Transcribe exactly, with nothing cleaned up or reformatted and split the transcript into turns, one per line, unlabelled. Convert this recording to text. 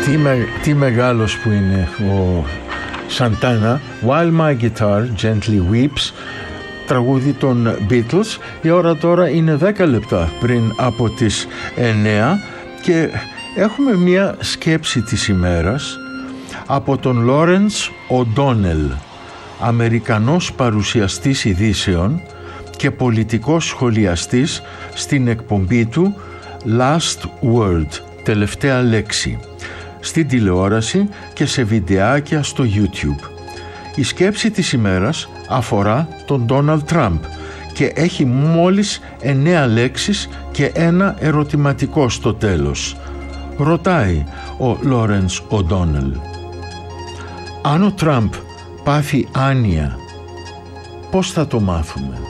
Τι, με, τι μεγάλος που είναι ο Σαντάνα. While my guitar gently weeps, τραγούδι των Beatles. Η ώρα τώρα είναι δέκα λεπτά πριν από τις εννέα και έχουμε μια σκέψη της ημέρας από τον Λόρενς Οντόνελ, Αμερικανός παρουσιαστής ειδήσεων και πολιτικός σχολιαστής, στην εκπομπή του Last Word, τελευταία λέξη, στην τηλεόραση και σε βιντεάκια στο YouTube. Η σκέψη της ημέρας αφορά τον Ντόναλντ Τραμπ και έχει μόλις εννέα λέξεις και ένα ερωτηματικό στο τέλος. Ρωτάει ο Λόρενς Οντόνελ: αν ο Τραμπ πάθει άνοια, πώς θα το μάθουμε?